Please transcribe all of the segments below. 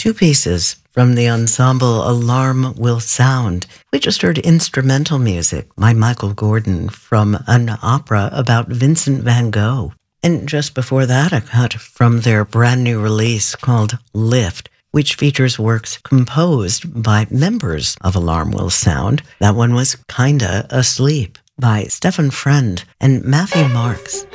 Two pieces from the ensemble Alarm Will Sound. We just heard instrumental music by Michael Gordon from an opera about Vincent van Gogh. And just before that, a cut from their brand new release called Lift, which features works composed by members of Alarm Will Sound. That one was Kinda Asleep by Stefan Friend and Matthew Marks.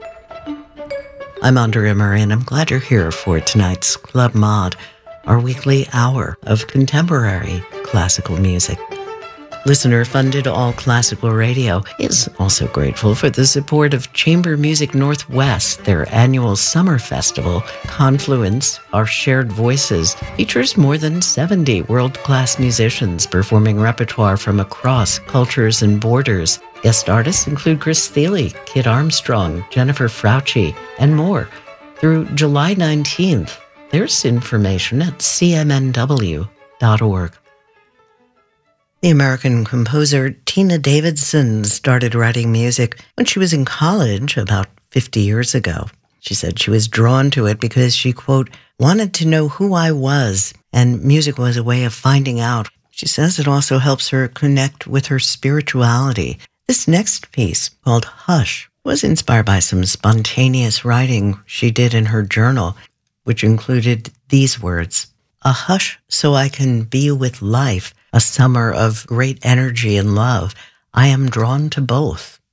I'm Andrea Murray, and I'm glad you're here for tonight's Club Mod, our weekly hour of contemporary classical music. Listener-funded All Classical Radio is also grateful for the support of Chamber Music Northwest. Their annual summer festival, Confluence, Our Shared Voices, features more than 70 world-class musicians performing repertoire from across cultures and borders. Guest artists include Chris Thile, Kid Armstrong, Jennifer Frauci, and more. Through July 19th, there's information at cmnw.org. The American composer Tina Davidson started writing music when she was in college about 50 years ago. She said she was drawn to it because she, quote, wanted to know who I was, and music was a way of finding out. She says it also helps her connect with her spirituality. This next piece, called Hush, was inspired by some spontaneous writing she did in her journal, which included these words: a hush so I can be with life, a summer of great energy and love. I am drawn to both.